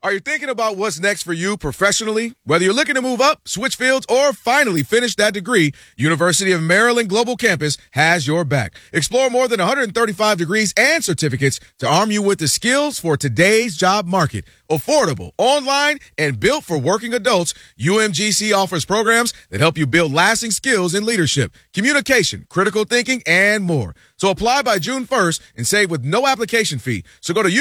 Are you thinking about what's next for you professionally? Whether you're looking to move up, switch fields, or finally finish that degree, University of Maryland Global Campus has your back. Explore more than 135 degrees and certificates to arm you with the skills for today's job market. Affordable, online, and built for working adults, UMGC offers programs that help you build lasting skills in leadership, communication, critical thinking, and more. So apply by June 1st and save with no application fee. So go to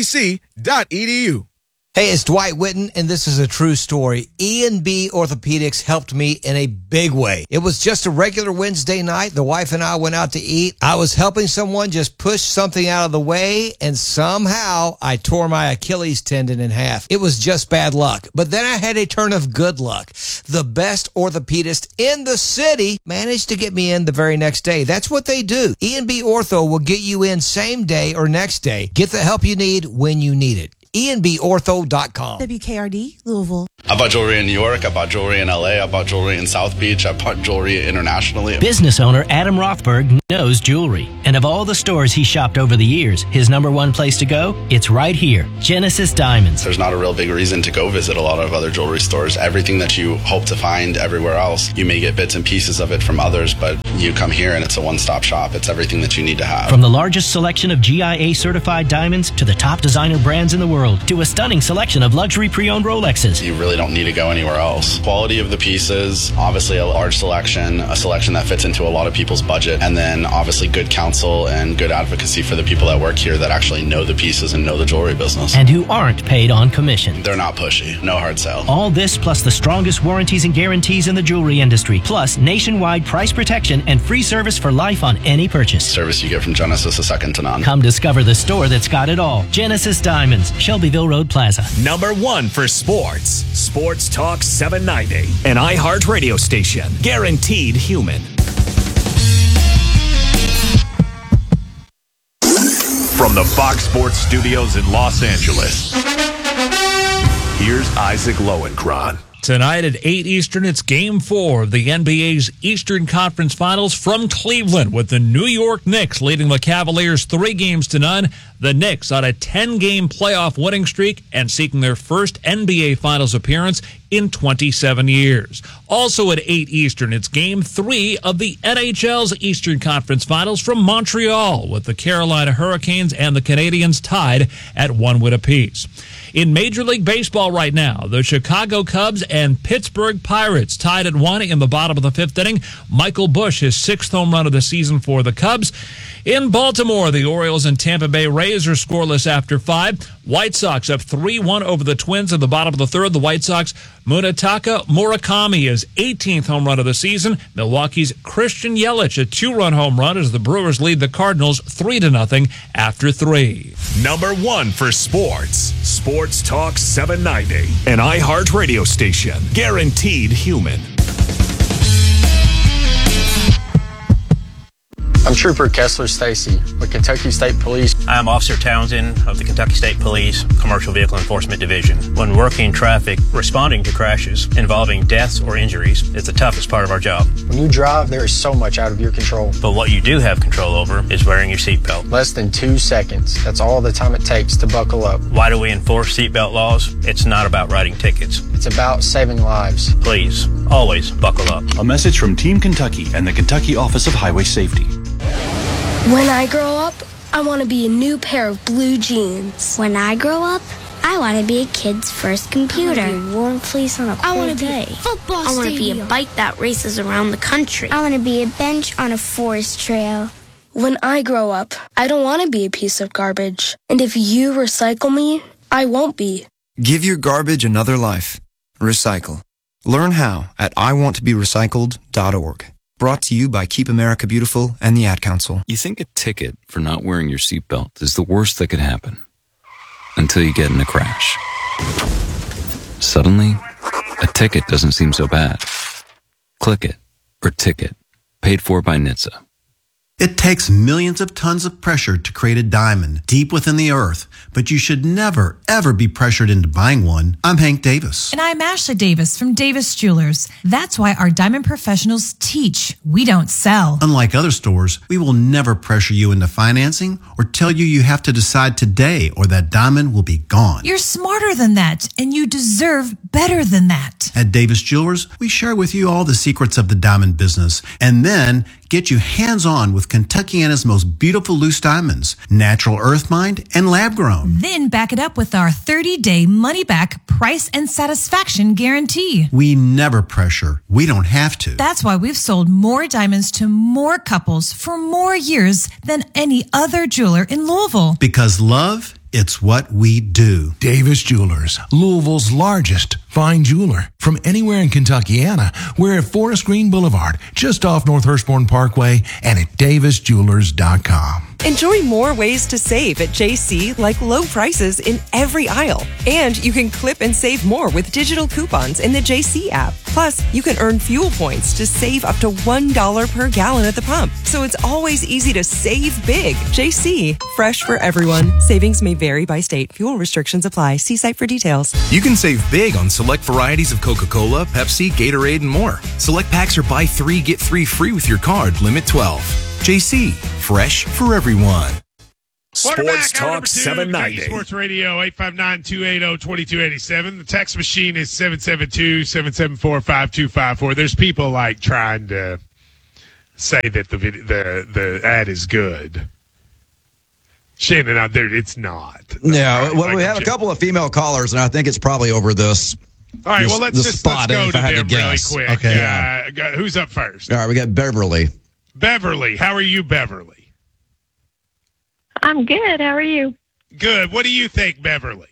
umgc.edu. Hey, it's Dwight Whitten, and this is a true story. E&B Orthopedics helped me in a big way. It was just a regular Wednesday night. The wife and I went out to eat. I was helping someone just push something out of the way, and somehow I tore my Achilles tendon in half. It was just bad luck. But then I had a turn of good luck. The best orthopedist in the city managed to get me in the very next day. That's what they do. E&B Ortho will get you in same day or next day. Get the help you need when you need it. ENBOrtho.com. WKRD, Louisville. I bought jewelry in New York. I bought jewelry in LA. I bought jewelry in South Beach. I bought jewelry internationally. Business owner Adam Rothberg knows jewelry. And of all the stores he shopped over the years, his number one place to go, it's right here, Genesis Diamonds. There's not a real big reason to go visit a lot of other jewelry stores. Everything that you hope to find everywhere else, you may get bits and pieces of it from others, but you come here and it's a one-stop shop. It's everything that you need to have. From the largest selection of GIA-certified diamonds to the top designer brands in the world, to a stunning selection of luxury pre-owned Rolexes. You really don't need to go anywhere else. Quality of the pieces, obviously a large selection, a selection that fits into a lot of people's budget, and then obviously good counsel and good advocacy for the people that work here that actually know the pieces and know the jewelry business. And who aren't paid on commission. They're not pushy. No hard sell. All this plus the strongest warranties and guarantees in the jewelry industry, plus nationwide price protection and free service for life on any purchase. Service you get from Genesis is second to none. Come discover the store that's got it all. Genesis Diamonds, Shelbyville Road Plaza. Number one for sports. Sports Talk 790. An iHeart radio station. Guaranteed human. From the Fox Sports Studios in Los Angeles, here's Isaac Lowenkron. Tonight at 8 Eastern, it's Game 4 of the NBA's Eastern Conference Finals from Cleveland, with the New York Knicks leading the Cavaliers 3-0. The Knicks on a 10-game playoff winning streak and seeking their first NBA Finals appearance in 27 years. Also at 8 Eastern, it's Game 3 of the NHL's Eastern Conference Finals from Montreal, with the Carolina Hurricanes and the Canadiens tied at 1 win apiece. In Major League Baseball right now, the Chicago Cubs and Pittsburgh Pirates tied at 1 in the bottom of the 5th inning. Michael Busch, his 6th home run of the season for the Cubs. In Baltimore, the Orioles and Tampa Bay Rays are scoreless after 5. White Sox up 3-1 over the Twins in the bottom of the 3rd. The White Sox, Munetaka Murakami, his 18th home run of the season. Milwaukee's Christian Yelich, a 2-run home run as the Brewers lead the Cardinals 3-0 after 3. Number one for sports. Sports Talk 790. An iHeart radio station. Guaranteed human. I'm Trooper Kessler Stacy with Kentucky State Police. I'm Officer Townsend of the Kentucky State Police Commercial Vehicle Enforcement Division. When working traffic, responding to crashes involving deaths or injuries is the toughest part of our job. When you drive, there is so much out of your control. But what you do have control over is wearing your seatbelt. Less than 2 seconds. That's all the time it takes to buckle up. Why do we enforce seatbelt laws? It's not about writing tickets. It's about saving lives. Please, always buckle up. A message from Team Kentucky and the Kentucky Office of Highway Safety. When I grow up, I want to be a new pair of blue jeans. When I grow up, I want to be a kid's first computer. I want to be a warm fleece on a cold day. Football I want to be stadium. a bike that races around the country. I want to be a bench on a forest trail. When I grow up, I don't want to be a piece of garbage. And if you recycle me, I won't be. Give your garbage another life. Recycle. Learn how at iwanttoberecycled.org. Brought to you by Keep America Beautiful and the Ad Council. You think a ticket for not wearing your seatbelt is the worst that could happen. Until you get in a crash. Suddenly, a ticket doesn't seem so bad. Click it, or ticket, paid for by NHTSA. It takes millions of tons of pressure to create a diamond deep within the earth, but you should never, ever be pressured into buying one. I'm Hank Davis. And I'm Ashley Davis from Davis Jewelers. That's why our diamond professionals teach. We don't sell. Unlike other stores, we will never pressure you into financing or tell you have to decide today or that diamond will be gone. You're smarter than that, and you deserve better than that. At Davis Jewelers, we share with you all the secrets of the diamond business and then get you hands-on with Kentuckiana's most beautiful loose diamonds, natural earth mined and lab grown. Then back it up with our 30-day money-back price and satisfaction guarantee. We never pressure. We don't have to. That's why we've sold more diamonds to more couples for more years than any other jeweler in Louisville. Because love, it's what we do. Davis Jewelers, Louisville's largest fine jeweler. From anywhere in Kentuckiana, we're at Forest Green Boulevard, just off North Hurstbourne Parkway, and at davisjewelers.com. Enjoy more ways to save at JC, like low prices in every aisle. And you can clip and save more with digital coupons in the JC app. Plus, you can earn fuel points to save up to $1 per gallon at the pump. So it's always easy to save big. JC, fresh for everyone. Savings may vary by state. Fuel restrictions apply. See site for details. You can save big on select varieties of Coca-Cola, Pepsi, Gatorade, and more. Select packs are buy 3, get 3 free with your card. Limit 12. JC, fresh for everyone. Sports Talk 790. Sports Radio 859-280-2287. The text machine is 772-774-5254. There's people like trying to say that the ad is good. Shannon, out there, it's not. Yeah, well, we have a couple of female callers, and I think it's probably over this. All right, well, let's go to them really quick. Okay. Who's up first? All right, we got Beverly. Beverly, how are you, Beverly? I'm good. How are you? Good. What do you think, Beverly?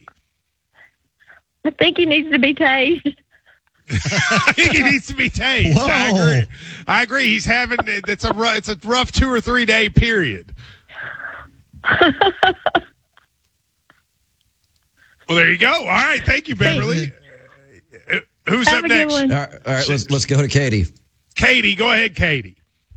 I think he needs to be tased. I think he needs to be tased. Whoa. I agree. He's having it's a rough 2 or 3 day period. Well, there you go. All right, thank you, Beverly. Who's up next? All right, let's go to Katie. Katie, go ahead, Katie.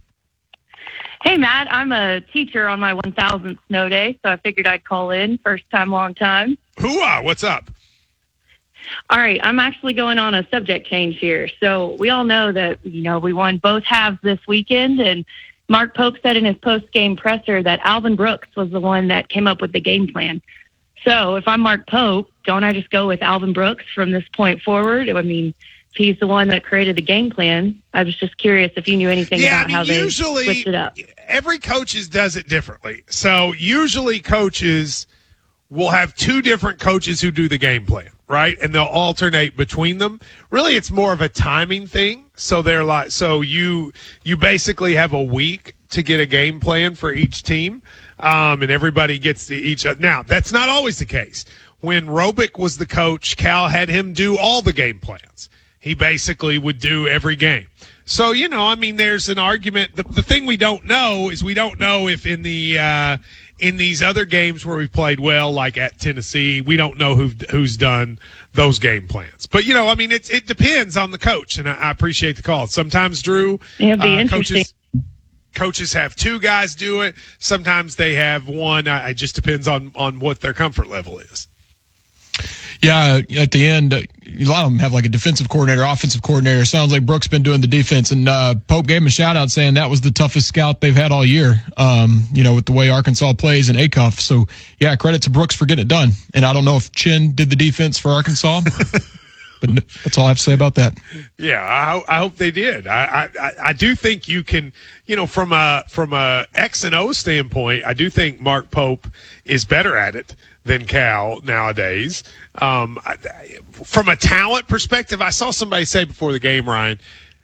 Hey, Matt, I'm a teacher on my 1,000th snow day, so I figured I'd call in. First time, long time. Hooah, what's up? All right, I'm actually going on a subject change here. So we all know that, we won both halves this weekend, and Mark Pope said in his post-game presser that Alvin Brooks was the one that came up with the game plan. So if I'm Mark Pope, don't I just go with Alvin Brooks from this point forward? I mean, if he's the one that created the game plan, I was just curious if you knew anything about how they switched it up. Every coach does it differently. So usually coaches will have 2 different coaches who do the game plan, right? And they'll alternate between them. Really, it's more of a timing thing. So they're like, you basically have a week to get a game plan for each team, and everybody gets to each other. Now, that's not always the case. When Robick was the coach, Cal had him do all the game plans. He basically would do every game. So, there's an argument. The thing we don't know is we don't know if in these other games where we've played well, like at Tennessee, we don't know who's done those game plans. But, it depends on the coach, and I appreciate the call. Sometimes, Drew, it'd be interesting. Coaches have 2 guys do it. Sometimes they have 1. It just depends on what their comfort level is. Yeah, at the end, a lot of them have like a defensive coordinator, offensive coordinator. Sounds like Brooks been doing the defense, and Pope gave him a shout out saying that was the toughest scout they've had all year. With the way Arkansas plays and Acuff. So yeah, credit to Brooks for getting it done. And I don't know if Chin did the defense for Arkansas, but that's all I have to say about that. Yeah, I hope they did. I do think you can, from a X and O standpoint, I do think Mark Pope is better at it than Cal nowadays. From a talent perspective, I saw somebody say before the game, Ryan,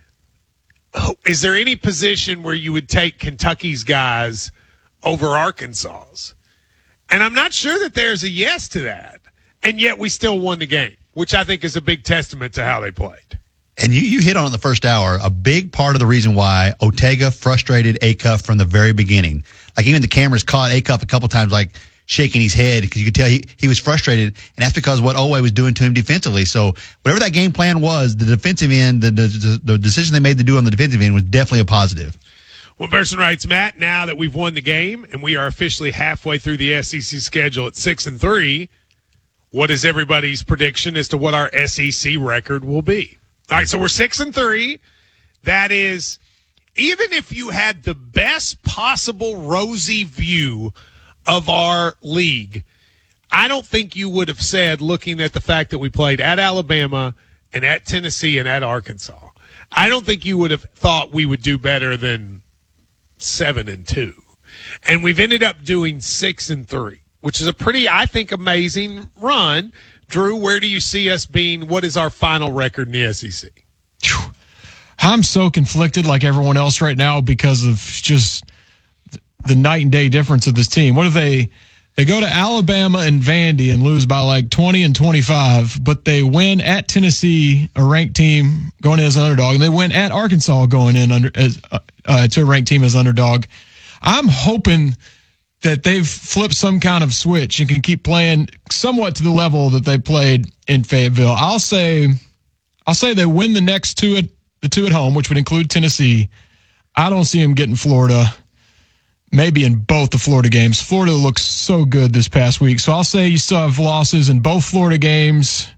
is there any position where you would take Kentucky's guys over Arkansas's? And I'm not sure that there's a yes to that. And yet we still won the game, which I think is a big testament to how they played. And you hit on it the first hour. A big part of the reason why Ortega frustrated Acuff from the very beginning. Like even the cameras caught Acuff a couple times, like shaking his head because you could tell he was frustrated, and that's because of what Oweh was doing to him defensively. So whatever that game plan was, the defensive end, the decision they made to do on the defensive end was definitely a positive. One person writes, Matt, now that we've won the game and we are officially halfway through the SEC schedule at 6-3, what is everybody's prediction as to what our SEC record will be? All right, so we're 6-3. That is, even if you had the best possible rosy view of our league, I don't think you would have said, looking at the fact that we played at Alabama and at Tennessee and at Arkansas, I don't think you would have thought we would do better than 7-2. And we've ended up doing 6-3, which is a pretty, I think, amazing run. Drew, where do you see us being? What is our final record in the SEC? I'm so conflicted like everyone else right now because of just the night and day difference of this team. What if they go to Alabama and Vandy and lose by like 20 and 25, but they win at Tennessee, a ranked team going in as an underdog, and they win at Arkansas going in to a ranked team as underdog. I'm hoping that they've flipped some kind of switch and can keep playing somewhat to the level that they played in Fayetteville. I'll say they win the next two at home, which would include Tennessee. I don't see them getting Florida. Maybe in both the Florida games. Florida looks so good this past week. So I'll say you still have losses in both Florida games.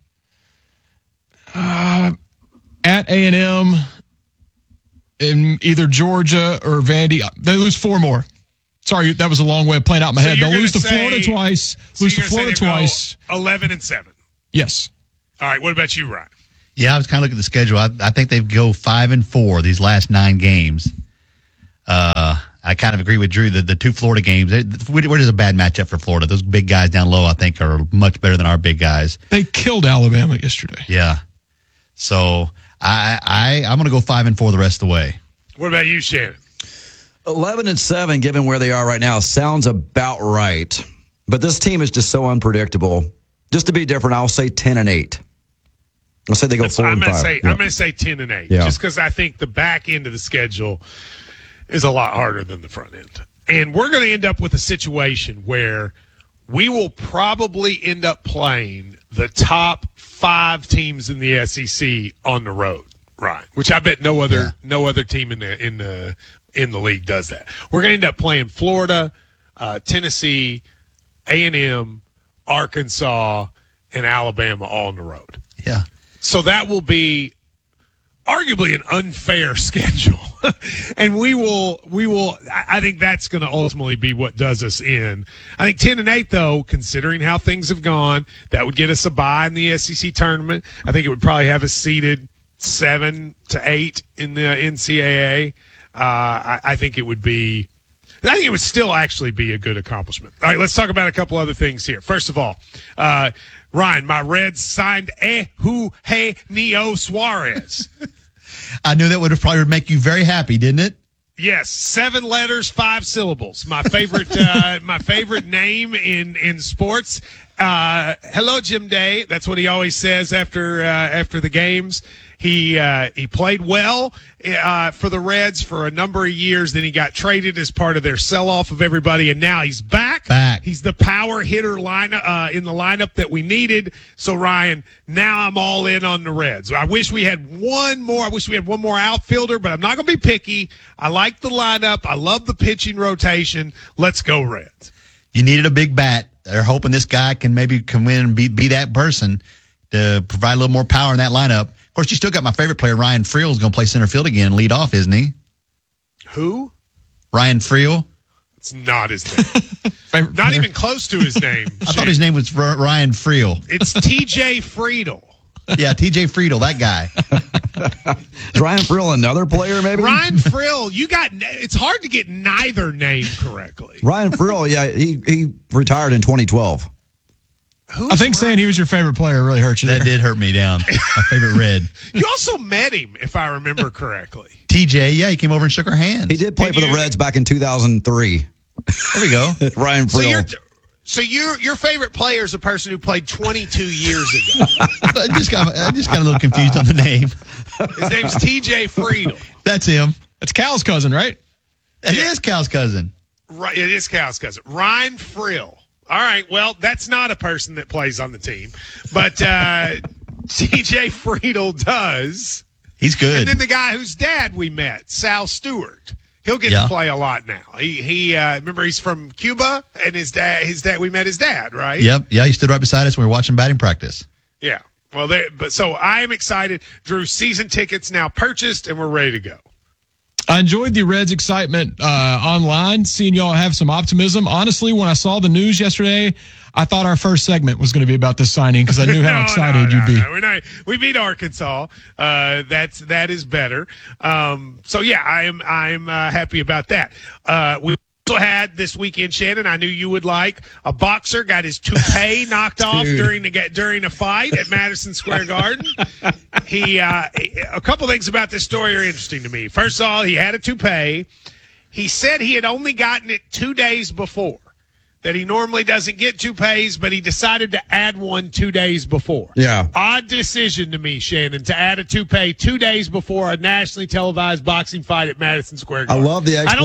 At A&M, in either Georgia or Vandy, they lose 4 more. Sorry, that was a long way of playing out in my head. They'll lose to Florida twice. Lose to Florida twice. 11-7. Yes. All right. What about you, Ryan? Yeah, I was kind of looking at the schedule. I think they go 5-4 these last 9 games. I kind of agree with Drew. The 2 Florida games, where is a bad matchup for Florida? Those big guys down low, I think, are much better than our big guys. They killed Alabama yesterday. Yeah. So I'm going to go 5-4 the rest of the way. What about you, Shannon? 11-7, given where they are right now, sounds about right. But this team is just so unpredictable. Just to be different, I'll say 10-8. I'll say they go 4-5. I'm going to say 10-8, just because I think the back end of the schedule is a lot harder than the front end. And we're going to end up with a situation where we will probably end up playing the top 5 teams in the SEC on the road, right? Which I bet no other team in the league does that. We're going to end up playing Florida, Tennessee, A&M, Arkansas, and Alabama all on the road. Yeah. So that will be arguably an unfair schedule. And we will, I think that's going to ultimately be what does us in. I think 10-8, though, considering how things have gone, that would get us a bye in the SEC tournament. I think it would probably have us seeded 7-8 in the NCAA. I think it would still actually be a good accomplishment. All right, let's talk about a couple other things here. First of all, Ryan, my Reds signed Eugenio Suarez. I knew that would have probably make you very happy, didn't it? Yes, 7 letters, 5 syllables. My favorite, my favorite name in sports. Hello, Jim Day. That's what he always says after the games. He played well for the Reds for a number of years. Then he got traded as part of their sell-off of everybody, and now he's back. He's the power hitter in the lineup that we needed. So, Ryan, now I'm all in on the Reds. I wish we had one more. I wish we had one more outfielder, but I'm not going to be picky. I like the lineup. I love the pitching rotation. Let's go, Reds. You needed a big bat. They're hoping this guy can maybe come in and be that person to provide a little more power in that lineup. Of course, you still got my favorite player, Ryan Friel, is going to play center field again and lead off, isn't he? Who? Ryan Friel. It's not his name. Not even close to his name. I thought his name was Ryan Friel. It's T.J. Friedel. Yeah, T.J. Friedel, that guy. Is Ryan Friel another player, maybe? Ryan Friel, it's hard to get neither name correctly. Ryan Friel, yeah, he retired in 2012. I think saying he was your favorite player really hurt you. That did hurt me down. My favorite Red. You also met him, if I remember correctly. TJ, yeah, he came over and shook our hands. He did play for the Reds back in 2003. There we go. Ryan Friel. So your favorite player is a person who played 22 years ago. I just got a little confused on the name. His name's T.J. Friedel. That's him. It's Cal's cousin, right? It is Cal's cousin. Right, it is Cal's cousin. Ryan Friel. All right, well, that's not a person that plays on the team, but T.J. Friedel does. He's good. And then the guy whose dad we met, Sal Stewart. He'll get to play a lot now. He remember he's from Cuba, and his dad. We met his dad, right? Yep. Yeah, he stood right beside us when we were watching batting practice. Yeah. Well, so I am excited. Drew, season tickets now purchased, and we're ready to go. I enjoyed the Reds' excitement online, seeing y'all have some optimism. Honestly, when I saw the news yesterday, I thought our first segment was going to be about this signing because I knew how excited you'd be. No, we beat Arkansas. That is better. So yeah, I'm happy about that. We also had this weekend, Shannon. I knew you would like a boxer got his toupee knocked off during a fight at Madison Square Garden. A couple things about this story are interesting to me. First of all, he had a toupee. He said he had only gotten it 2 days before. That he normally doesn't get toupees, but he decided to add one 2 days before. Yeah. Odd decision to me, Shannon, to add a toupee 2 days before a nationally televised boxing fight at Madison Square Garden. I love the explanation.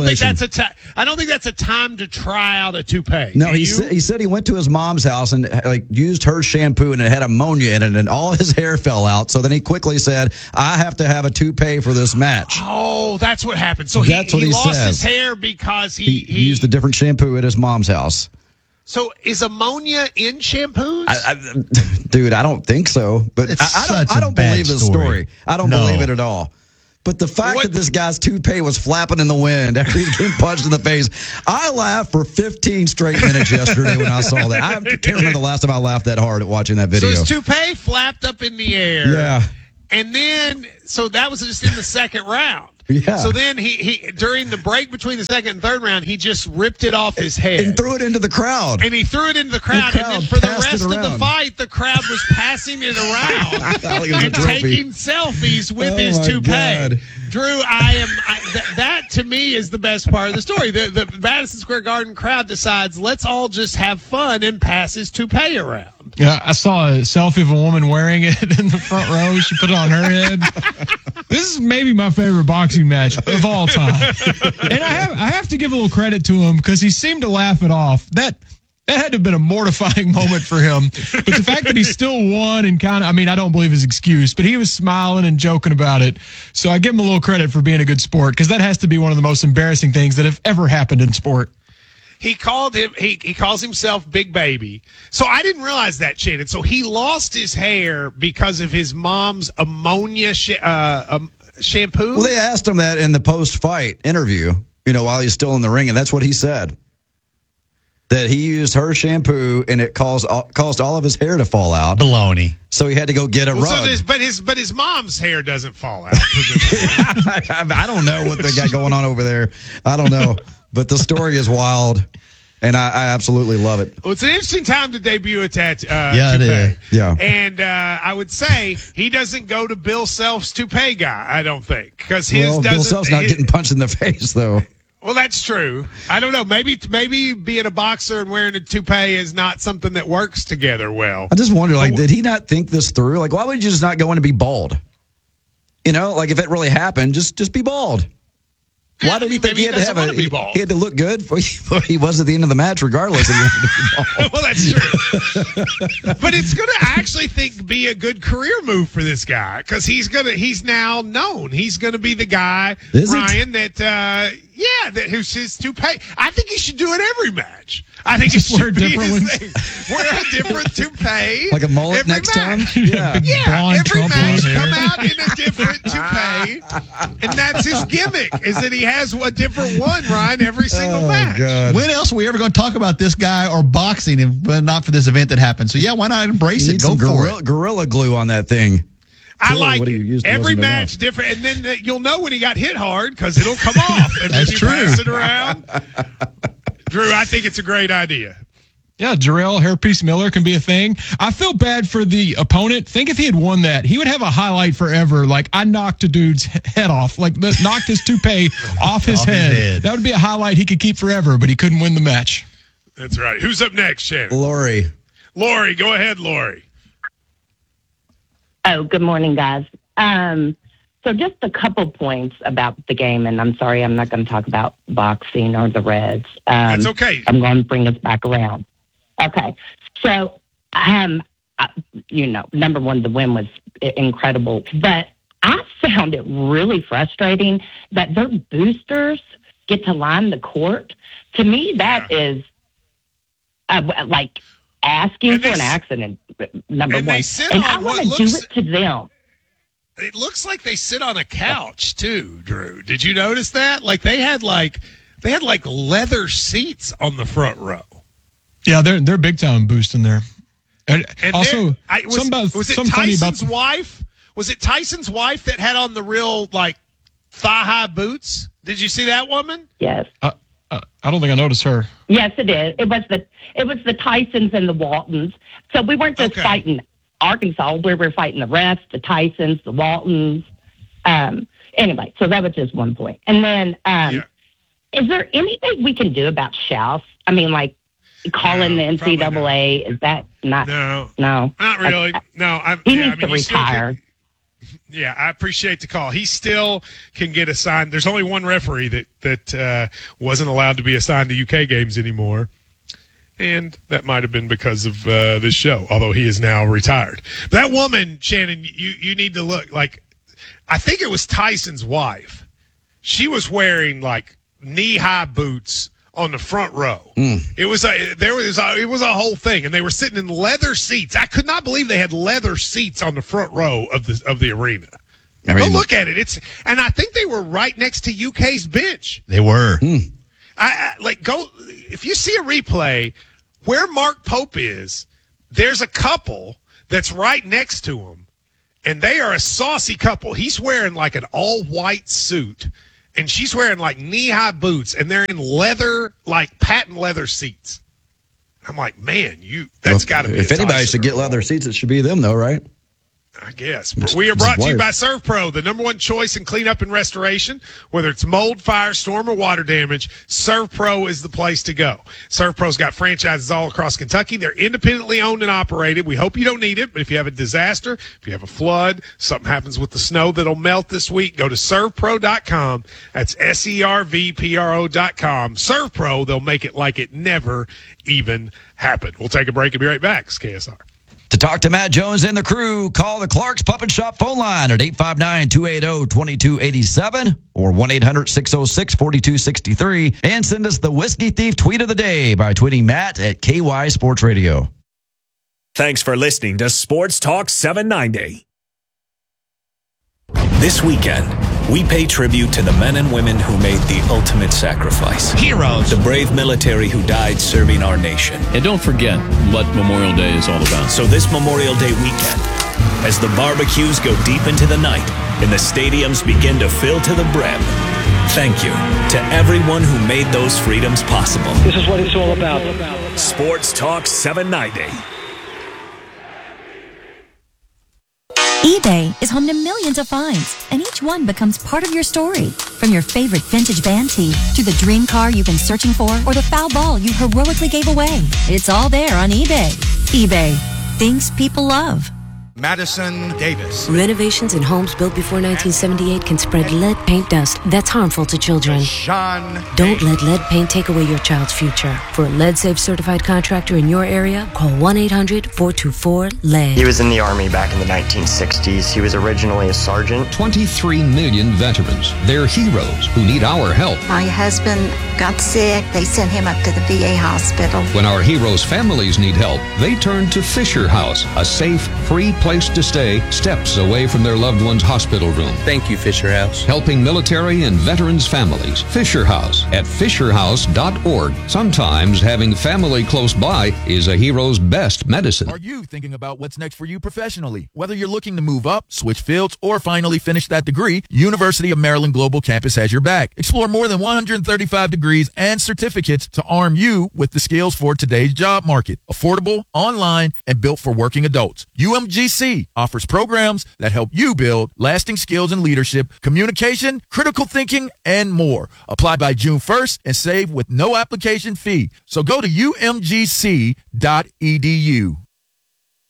I don't think that's a time to try out a toupee. No, he said he went to his mom's house and used her shampoo and it had ammonia in it and all his hair fell out. So then he quickly said, I have to have a toupee for this match. Oh, that's what happened. So he lost his hair because he used a different shampoo at his mom's house. So is ammonia in shampoos? Dude, I don't think so. But I don't believe the story. I don't believe it at all. But the fact that this guy's toupee was flapping in the wind after he was getting punched in the face, I laughed for 15 straight minutes yesterday when I saw that. I can't remember the last time I laughed that hard at watching that video. So his toupee flapped up in the air. Yeah. And then, so that was just in the second round. Yeah. So then he during the break between the second and third round, he just ripped it off his head. And threw it into the crowd. And he threw it into the crowd. And then for the rest of the fight, the crowd was passing it around and taking selfies with his toupee. God. Drew, that to me is the best part of the story. The Madison Square Garden crowd decides, let's all just have fun and pass his toupee around. Yeah, I saw a selfie of a woman wearing it in the front row. She put it on her head. This is maybe my favorite boxing match of all time. And I have to give a little credit to him because he seemed to laugh it off. That had to have been a mortifying moment for him. But the fact that he still won and I don't believe his excuse, but he was smiling and joking about it. So I give him a little credit for being a good sport because that has to be one of the most embarrassing things that have ever happened in sport. He calls himself Big Baby. So I didn't realize that, Shannon. So he lost his hair because of his mom's ammonia shampoo? Well, they asked him that in the post-fight interview, while he's still in the ring, and that's what he said. That he used her shampoo and it caused all of his hair to fall out. Baloney. So he had to go get a rug. But his mom's hair doesn't fall out. I don't know what they got going on over there. I don't know. But the story is wild, and I absolutely love it. Well, it's an interesting time to debut a tattoo. Yeah, it is. Yeah. And I would say he doesn't go to Bill Self's toupee guy, I don't think. Because Bill Self's not getting punched in the face, though. Well, that's true. I don't know. Maybe being a boxer and wearing a toupee is not something that works together well. I just wonder, did he not think this through? Why would you just not go in and be bald? If it really happened, just be bald. Why did he think he had to be bald? He had to look good? He was at the end of the match, regardless. Well, that's true. But it's going to actually be a good career move for this guy because he's now known. He's going to be the guy, Ryan, who's his toupee. I think he should do it every match. I think he should wear a different toupee. Like a mullet next time? Yeah. Every match come out in a different toupee. And that's his gimmick, is that he has a different one, Ryan, every single match. God. When else are we ever going to talk about this guy or boxing if not for this event that happened? So, why not embrace it? Go for it. Gorilla glue on that thing. I like every match different, and then you'll know when he got hit hard because it'll come off, and then you pass it around. Drew, I think it's a great idea. Yeah, Jarrell Hairpiece Miller can be a thing. I feel bad for the opponent. Think if he had won that, he would have a highlight forever. I knocked a dude's head off, knocked his toupee off his head. That would be a highlight he could keep forever, but he couldn't win the match. That's right. Who's up next, Shannon? Lori, go ahead, Lori. Oh, good morning, guys. So just a couple points about the game, and I'm sorry I'm not going to talk about boxing or the Reds. That's okay. I'm going to bring us back around. Okay. So, number one, the win was incredible, but I found it really frustrating that their boosters get to line the court. To me, that is like asking for an accident, number one. And I want to do it to them. It looks like they sit on a couch too, Drew. Did you notice that? Like they had leather seats on the front row. Yeah, they're big time boosting there. And also, was it Tyson's wife? Was it Tyson's wife that had on the real like thigh-high boots? Did you see that woman? Yes. I don't think I noticed her. Yes, it is. It was the Tysons and the Waltons. So we weren't just fighting Arkansas. We were fighting the refs, the Tysons, the Waltons. Anyway, so that was just one point. And then, is there anything we can do about Schaus? I mean, like calling the NCAA. Is that not? No, not really. He needs to retire. Yeah, I appreciate the call. He still can get assigned. There's only one referee that wasn't allowed to be assigned to UK games anymore. And that might have been because of this show, although he is now retired. That woman, Shannon, you need to look. Like, I think it was Tyson's wife. She was wearing, like, knee-high boots on the front row. It was a whole thing, and they were sitting in leather seats. I could not believe they had leather seats on the front row of the arena. Go look at it. And I think they were right next to UK's bench. They were. Go if you see a replay where Mark Pope is, there's a couple that's right next to him, and they are a saucy couple. He's wearing like an all-white suit, and she's wearing like knee-high boots, and they're in leather, like patent leather seats. I'm like, man, that's got to be. If anybody should get leather seats, it should be them, though, right? I guess. We are brought to you by ServPro, the number one choice in cleanup and restoration. Whether it's mold, fire, storm, or water damage, ServPro is the place to go. ServPro's got franchises all across Kentucky. They're independently owned and operated. We hope you don't need it, but if you have a disaster, if you have a flood, something happens with the snow that'll melt this week, go to ServPro.com. That's ServPro.com. ServPro, they'll make it like it never even happened. We'll take a break and be right back. It's KSR. To talk to Matt Jones and the crew, call the Clark's Pup and Shop phone line at 859-280-2287 or 1-800-606-4263 and send us the Whiskey Thief tweet of the day by tweeting Matt at KY Sports Radio. Thanks for listening to Sports Talk 790. This weekend, we pay tribute to the men and women who made the ultimate sacrifice. Heroes. The brave military who died serving our nation. And don't forget what Memorial Day is all about. So this Memorial Day weekend, as the barbecues go deep into the night and the stadiums begin to fill to the brim, thank you to everyone who made those freedoms possible. This is what it's all about. Sports Talk 790. eBay is home to millions of finds, and each one becomes part of your story. From your favorite vintage band tee to the dream car you've been searching for or the foul ball you heroically gave away. It's all there on eBay. eBay. Things people love. Madison Davis. Renovations in homes built before 1978 can spread lead paint dust that's harmful to children. Don't let lead paint take away your child's future. For a lead-safe certified contractor in your area, call 1-800-424-LEAD. He was in the Army back in the 1960s. He was originally a sergeant. 23 million veterans. They're heroes who need our help. My husband got sick. They sent him up to the VA hospital. When our heroes' families need help, they turn to Fisher House, a safe, free place to stay, steps away from their loved one's hospital room. Thank you, Fisher House. Helping military and veterans' families. Fisher House at fisherhouse.org. Sometimes having family close by is a hero's best medicine. Are you thinking about what's next for you professionally? Whether you're looking to move up, switch fields, or finally finish that degree, University of Maryland Global Campus has your back. Explore more than 135 degrees and certificates to arm you with the skills for today's job market. Affordable, online, and built for working adults. UMGC offers programs that help you build lasting skills in leadership, communication, critical thinking, and more. Apply by June 1st and save with no application fee. So go to umgc.edu.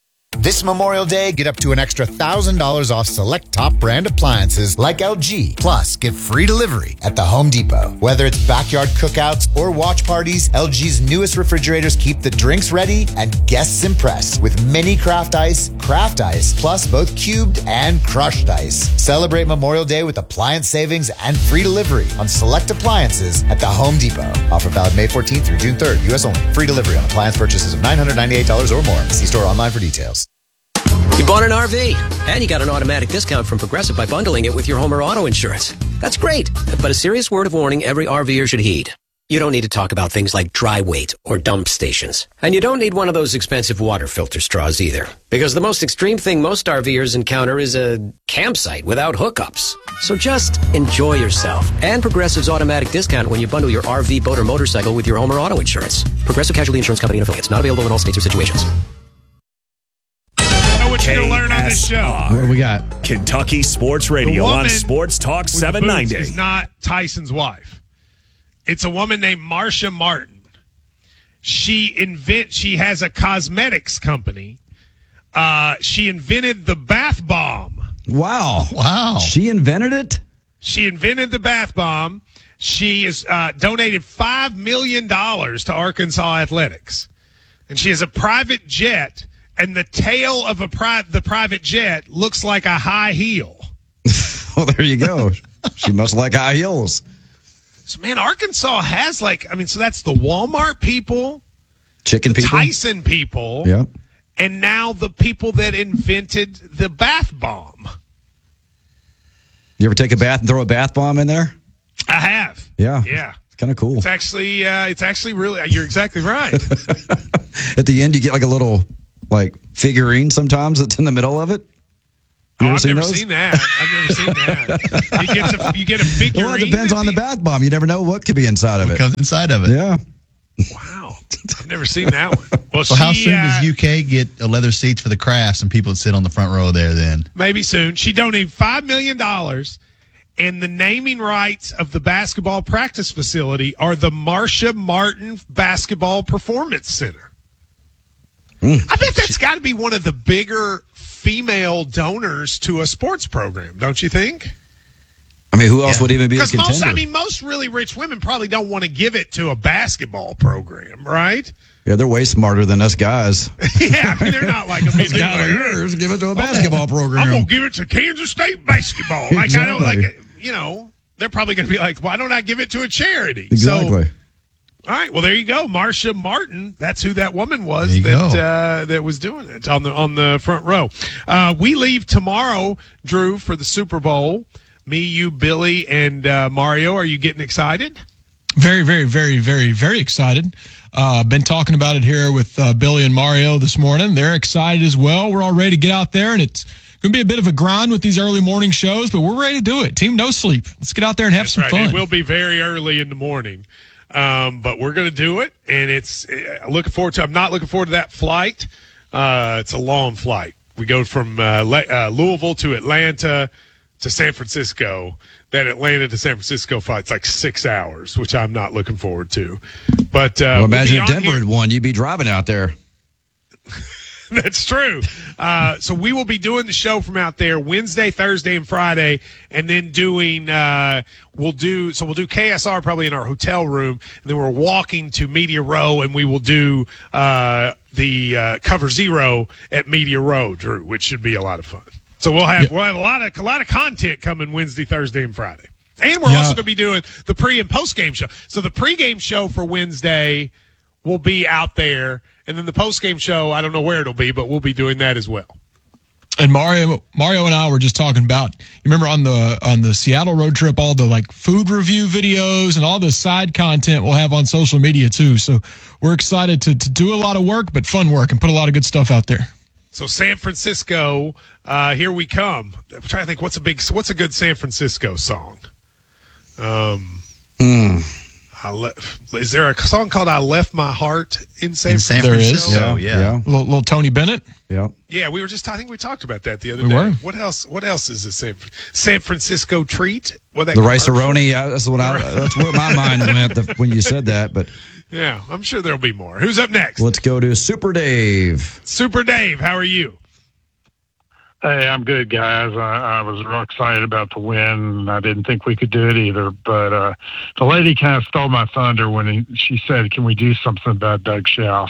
This Memorial Day, get up to an extra $1,000 off select top brand appliances like LG. Plus, get free delivery at the Home Depot. Whether it's backyard cookouts or watch parties, LG's newest refrigerators keep the drinks ready and guests impressed with mini craft ice, plus both cubed and crushed ice. Celebrate Memorial Day with appliance savings and free delivery on select appliances at the Home Depot. Offer valid May 14th through June 3rd. U.S. only. Free delivery on appliance purchases of $998 or more. See store online for details. You bought an RV, and you got an automatic discount from Progressive by bundling it with your home or auto insurance. That's great, but a serious word of warning every RVer should heed. You don't need to talk about things like dry weight or dump stations. And you don't need one of those expensive water filter straws either. Because the most extreme thing most RVers encounter is a campsite without hookups. So just enjoy yourself. And Progressive's automatic discount when you bundle your RV, boat, or motorcycle with your home or auto insurance. Progressive Casualty Insurance Company and affiliates. Not available in all states or situations. What you're going to learn on this show. What do we got? Kentucky Sports Radio on Sports Talk 790. Is not Tyson's wife. It's a woman named Marsha Martin. She has a cosmetics company. She invented the bath bomb. Wow. She invented it? She invented the bath bomb. She has donated $5 million to Arkansas Athletics. And she has a private jet. And the tail of the private jet looks like a high heel. Well, there you go. She must like high heels. So, man, Arkansas has so that's the Walmart people, chicken people, Tyson people, yep, and now the people that invented the bath bomb. You ever take a bath and throw a bath bomb in there? I have. Yeah. It's kind of cool. It's actually really. You're exactly right. At the end, you get like a little figurine sometimes that's in the middle of it. I've never seen that. You get a figurine. Well, it depends on the bath bomb. You never know what could be inside of it. What comes inside of it. Yeah. Wow. I've never seen that one. Well, how soon does UK get a leather seats for the crafts and people that sit on the front row there then? Maybe soon. She donated $5 million, and the naming rights of the basketball practice facility are the Marsha Martin Basketball Performance Center. I bet that's got to be one of the bigger female donors to a sports program, don't you think? I mean, who else would even be a contender? Because most really rich women probably don't want to give it to a basketball program, right? Yeah, they're way smarter than us guys. Yeah, I mean, they're not like a big guy like yours. Give it to a basketball program. I'm gonna give it to Kansas State basketball. Exactly. I don't they're probably gonna be like, why don't I give it to a charity? Exactly. So, all right, well there you go, Marsha Martin. That's who that woman was that was doing it on the front row. We leave tomorrow, Drew, for the Super Bowl. Me, you, Billy, and Mario. Are you getting excited? Very, very, very, very, very excited. Been talking about it here with Billy and Mario this morning. They're excited as well. We're all ready to get out there, and it's going to be a bit of a grind with these early morning shows, but we're ready to do it. Team No Sleep. Let's get out there and have some fun. It will be very early in the morning. But we're going to do it, and it's looking forward to. I'm not looking forward to that flight. It's a long flight. We go from Louisville to Atlanta to San Francisco. That Atlanta to San Francisco flight's like 6 hours, which I'm not looking forward to. But imagine if Denver had won, you'd be driving out there. That's true. So we will be doing the show from out there Wednesday, Thursday, and Friday, and then we'll do KSR probably in our hotel room, and then we're walking to Media Row, and we will do the Cover Zero at Media Row, Drew, which should be a lot of fun. So we'll have a lot of content coming Wednesday, Thursday, and Friday. And we're also going to be doing the pre and post game show. So the pregame show for Wednesday will be out there, and then the post game show, I don't know where it'll be, but we'll be doing that as well. And Mario and I were just talking about, you remember on the Seattle road trip, all the food review videos and all the side content we'll have on social media too. So we're excited to do a lot of work, but fun work, and put a lot of good stuff out there. So San Francisco, here we come. I'm trying to think what's a good San Francisco song. Is there a song called "I Left My Heart in San Francisco"? There is. Yeah. Little Tony Bennett. Yeah. Yeah, I think we talked about that the other day. What else is a San Francisco treat? The rice-a-roni. That's where my mind went when you said that. But yeah, I'm sure there'll be more. Who's up next? Let's go to Super Dave. Super Dave, how are you? Hey, I'm good, guys. I was real excited about the win, and I didn't think we could do it either. But the lady kind of stole my thunder when she said, "Can we do something about Doug Schaus?"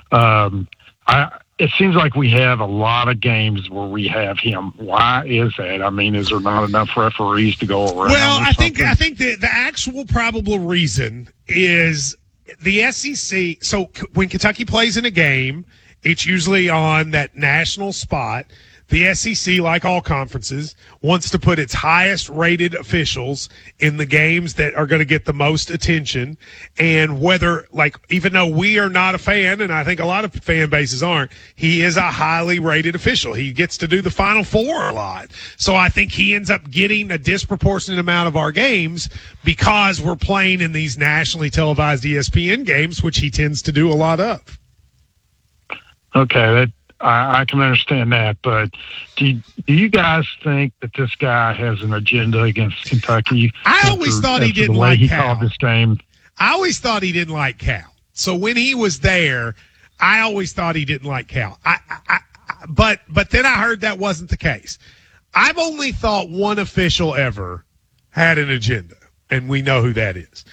It seems like we have a lot of games where we have him. Why is that? I mean, is there not enough referees to go around? Well, I think the actual probable reason is the SEC. So when Kentucky plays in a game, it's usually on that national spot. The SEC, like all conferences, wants to put its highest-rated officials in the games that are going to get the most attention. And whether, even though we are not a fan, and I think a lot of fan bases aren't, he is a highly rated official. He gets to do the Final Four a lot. So I think he ends up getting a disproportionate amount of our games because we're playing in these nationally televised ESPN games, which he tends to do a lot of. Okay, I can understand that, but do you guys think that this guy has an agenda against Kentucky? I always thought he didn't like Cal. He called this game. I always thought he didn't like Cal. So when he was there, I always thought he didn't like Cal. But then I heard that wasn't the case. I've only thought one official ever had an agenda, and we know who that is.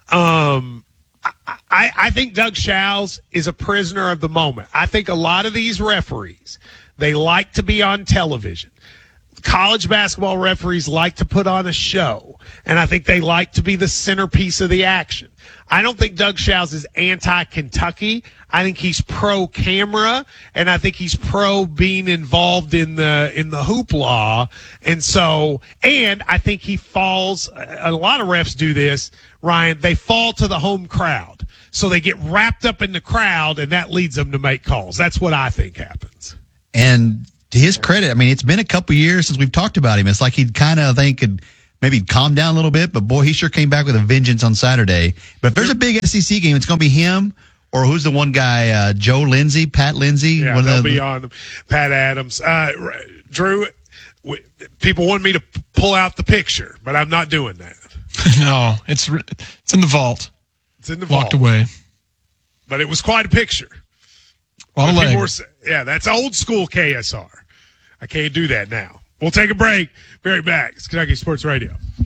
I think Doug Schaus is a prisoner of the moment. I think a lot of these referees, they like to be on television. College basketball referees like to put on a show, and I think they like to be the centerpiece of the action. I don't think Doug Schaus is anti-Kentucky. I think he's pro-camera, and I think he's pro being involved in the hoopla. And I think he falls. A lot of refs do this, Ryan. They fall to the home crowd, so they get wrapped up in the crowd, and that leads them to make calls. That's what I think happens. And to his credit, I mean, it's been a couple years since we've talked about him. It's like he'd kind of could maybe calm down a little bit, but boy, he sure came back with a vengeance on Saturday. But if there's a big SEC game, it's going to be him, or who's the one guy, Joe Lindsey, Pat Lindsey? Yeah, they'll be on Pat Adams. Drew, people want me to pull out the picture, but I'm not doing that. No, it's in the vault. It's in the vault. Locked away. But it was quite a picture. That's old school KSR. I can't do that now. We'll take a break. Very back. It's Kentucky Sports Radio.